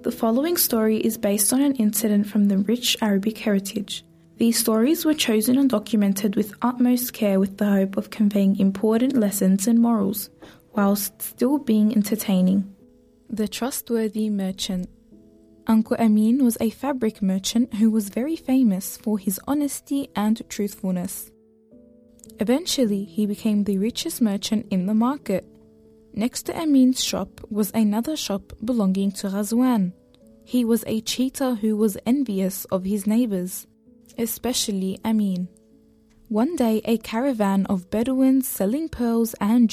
The following story is based on an incident from the rich Arabic heritage. These stories were chosen and documented with utmost care with the hope of conveying important lessons and morals, whilst still being entertaining. The Trustworthy Merchant. Uncle Amin was a fabric merchant who was very famous for his honesty and truthfulness. Eventually, he became the richest merchant in the market. Next to Amin's shop was another shop belonging to Ghazwan. He was a cheater who was envious of his neighbors, especially Amin. One day, a caravan of Bedouins selling pearls and